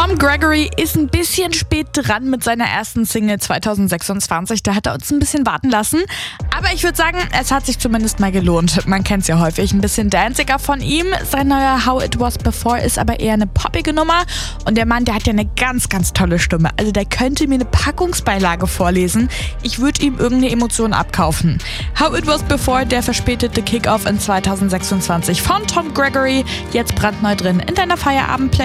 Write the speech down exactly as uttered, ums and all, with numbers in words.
Tom Gregory ist ein bisschen spät dran mit seiner ersten Single zwanzig sechsundzwanzig. Da hat er uns ein bisschen warten lassen. Aber ich würde sagen, es hat sich zumindest mal gelohnt. Man kennt es ja häufig, ein bisschen danziger von ihm. Sein neuer How It Was Before ist aber eher eine poppige Nummer. Und der Mann, der hat ja eine ganz, ganz tolle Stimme. Also der könnte mir eine Packungsbeilage vorlesen. Ich würde ihm irgendeine Emotion abkaufen. How It Was Before, der verspätete Kickoff in zwanzig sechsundzwanzig von Tom Gregory. Jetzt brandneu drin in deiner Feierabend-Playlist.